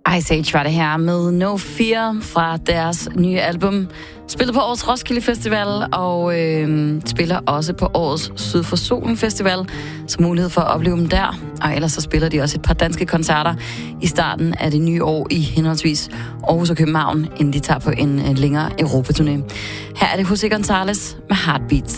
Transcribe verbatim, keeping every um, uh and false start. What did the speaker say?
Ice Age var det her med No Fear fra deres nye album. Spiller på årets Roskilde Festival og øh, spiller også på årets Syd for Solen Festival. Så mulighed for at opleve dem der. Og ellers så spiller de også et par danske koncerter i starten af det nye år i henholdsvis Aarhus og København, inden de tager på en længere Europaturné. Her er det José González med Heartbeats.